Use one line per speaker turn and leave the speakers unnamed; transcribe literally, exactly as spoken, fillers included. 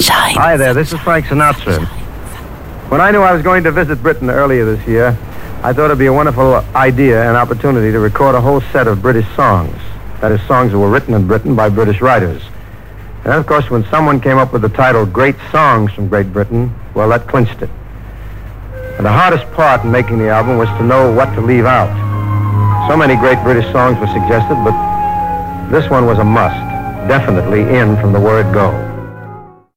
Sunshine.
Hi there, this is Frank Sinatra. When I knew I was going to visit Britain earlier this year, I thought it'd be a wonderful idea and opportunity to record a whole set of British songs. That is, songs that were written in Britain by British writers. And of course, when someone came up with the title Great Songs from Great Britain, well, that clinched it. And the hardest part in making the album was to know what to leave out. So many great British songs were suggested, but this one was a must. Definitely in from the word go.